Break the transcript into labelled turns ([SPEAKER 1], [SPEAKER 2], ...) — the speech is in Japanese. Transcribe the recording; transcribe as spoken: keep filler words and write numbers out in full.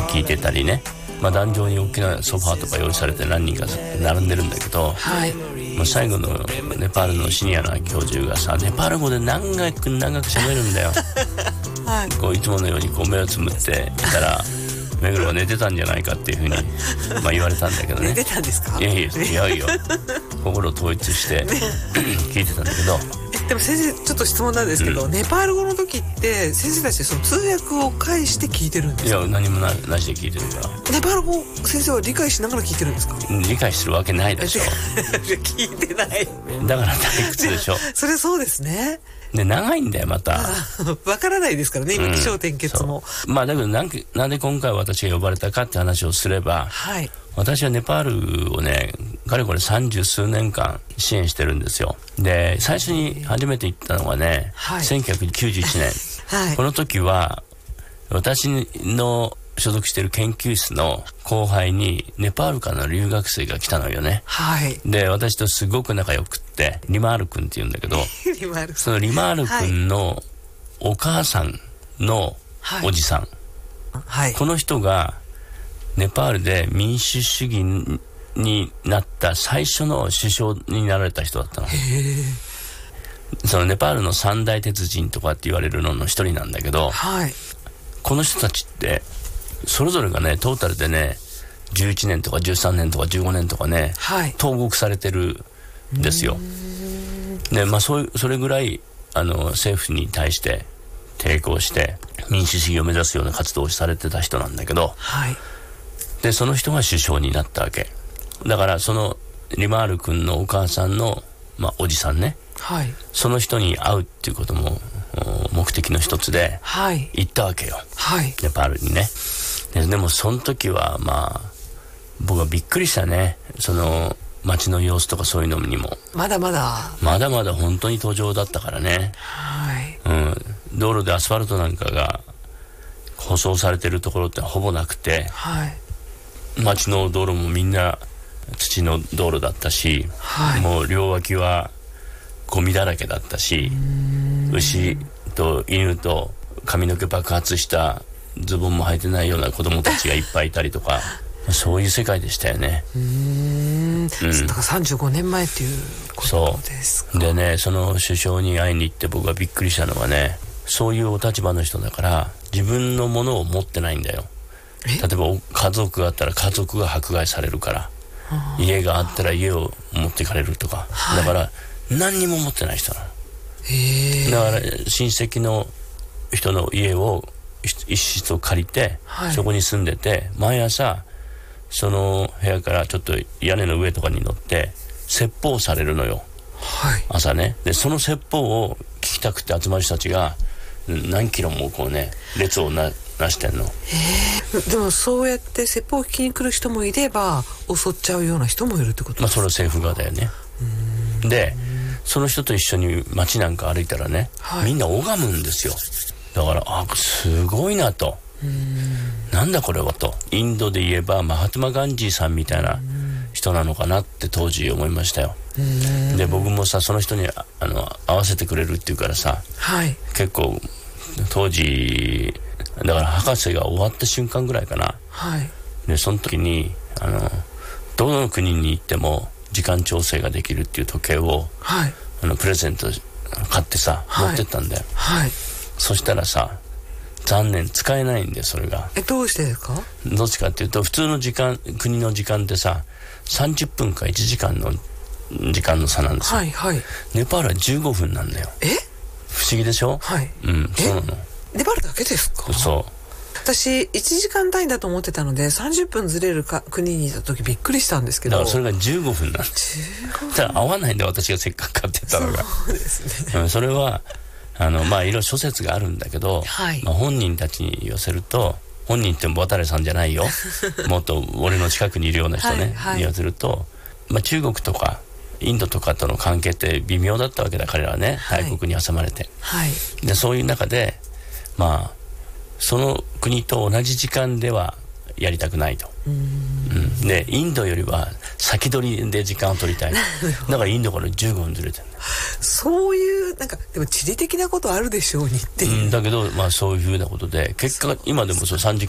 [SPEAKER 1] 聞いてたりね、まあ、壇上に大きなソファーとか用意されて何人か並んでるんだけど、はい、もう最後のネパールのシニアな教授がさ、ネパール語で長く長く喋るんだよ、はい、こういつものようにこう目をつむっていたら目黒は寝てたんじゃないかっていうふうにまあ言われたんだけどね。
[SPEAKER 2] 寝てたんですか？
[SPEAKER 1] いやいやいやいや心を統一して聞いてたんだけど。
[SPEAKER 2] でも先生ちょっと質問なんですけど、うん、ネパール語の時って先生たちその通訳を介して聞いてるんですか？
[SPEAKER 1] いや何も な, なしで聞いてるから。
[SPEAKER 2] ネパール語先生は理解しながら聞いてるんですか？
[SPEAKER 1] 理解するわけないでしょ
[SPEAKER 2] 聞いてない。
[SPEAKER 1] だから退屈でしょ
[SPEAKER 2] それそうですね。
[SPEAKER 1] で長いんだよまた。
[SPEAKER 2] わからないですからね今起承転結も、
[SPEAKER 1] うん、まあだけどなんなんで今回私が呼ばれたかって話をすれば、はい、私はネパールをねかれこれ三十数年間支援してるんですよ。で最初に初めて行ったのがね、はい、せんきゅうひゃくきゅうじゅういちねん、はい、この時は私の所属している研究室の後輩にネパールからの留学生が来たのよね、はい、で私とすごく仲良くってリマール君って言うんだけどリマールそのリマール君のお母さんのおじさん、はい、この人がネパールで民主主義になった最初の首相になられた人だったの。へー。そのネパールの三大鉄人とかって言われるのの一人なんだけど、はい、この人たちってそれぞれがねトータルでねじゅういちねんとかじゅうさんねんとかじゅうごねんとかね、はい、投獄されてるんですよ。で、まあ、そういうそれぐらいあの政府に対して抵抗して民主主義を目指すような活動をされてた人なんだけど、はい、でその人が首相になったわけだから、そのリマール君のお母さんの、まあ、おじさんね、はい、その人に会うっていうことも目的の一つで行ったわけよ、はい、ネパールにね。 で, でもその時はまあ僕はびっくりしたね。その街の様子とかそういうのにも
[SPEAKER 2] まだまだ
[SPEAKER 1] まだまだ本当に途上だったからね、はい、うん、道路でアスファルトなんかが舗装されてるところってほぼなくて、はい、街の道路もみんな土の道路だったし、はい、もう両脇はゴミだらけだったし、牛と犬と髪の毛爆発したズボンも履いてないような子供たちがいっぱいいたりとかそういう世界でしたよね。うーん、うん、
[SPEAKER 2] だからさんじゅうごねんまえっていうことですか。
[SPEAKER 1] そうでね、その首相に会いに行って僕がびっくりしたのはね、そういうお立場の人だから自分のものを持ってないんだよ。例えば家族があったら家族が迫害されるから、家があったら家を持ってかれるとか、はい、だから何にも持ってない人なの。へだから親戚の人の家を一室を借りて、はい、そこに住んでて毎朝その部屋からちょっと屋根の上とかに乗って説法されるのよ、はい、朝ね。でその説法を聞きたくて集まる人たちが何キロもこうね列をななしてんの。へ
[SPEAKER 2] でもそうやって説法を聞きに来る人もいれば襲っちゃうような人もいるってことですか。
[SPEAKER 1] まあそれは政府側だよね。うーんでその人と一緒に街なんか歩いたらね、はい、みんな拝むんですよ。だからあすごいなと、うーんなんだこれはと。インドで言えばマハトマ・ガンジーさんみたいな人なのかなって当時思いましたよ。うーんで僕もさその人にあの会わせてくれるっていうからさ、はい、結構当時だから博士が終わった瞬間ぐらいかな、はい、でその時にあのどの国に行っても時間調整ができるっていう時計を、はい、あのプレゼント買ってさ、はい、持ってったんだよ、はい、そしたらさ残念使えないんだよそれが。
[SPEAKER 2] えどうしてですか。
[SPEAKER 1] どっちかっていうと普通の時間国の時間ってささんじゅっぷんかいちじかんの時間の差なんですよ、はいはい、ネパールはじゅうごふんなんだよ。え不思議でしょ。はい、うん、そうなの。
[SPEAKER 2] ネパールだけですか。
[SPEAKER 1] そう
[SPEAKER 2] 私いちじかん単位だと思ってたのでさんじゅっぷんずれるか国にいた時びっくりしたんですけど、
[SPEAKER 1] だからそれがじゅうごふんなんですただ合わないんで私がせっかく買ってたのが
[SPEAKER 2] そうですね、
[SPEAKER 1] うん、それはあのまあいろいろ諸説があるんだけど、はいまあ、本人たちに言わせると、本人っても渡さんじゃないよもっと俺の近くにいるような人ね、はいはい、に言わせると、まあ、中国とかインドとかとの関係って微妙だったわけだ彼らはね、大国に挟まれて、はい、でそういう中でまあその国と同じ時間ではやりたくないと。うーん、うん、でインドよりは先取りで時間を取りたいだからインドからじゅうごふんずれてるんだ。
[SPEAKER 2] そういうなんかでも地理的なことあるでしょうにっていう、
[SPEAKER 1] うん、だけどまあそういうふうなことで結果今でもそうさんじ